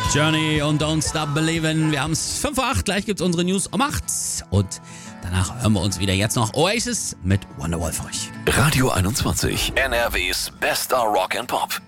Journey und Don't Stop Believin'. Wir haben es 5 vor 8, gleich gibt's unsere News um 8. Und danach hören wir uns wieder. Jetzt noch Oasis mit Wonderwall für euch. Radio 21, NRWs bester Rock and Pop.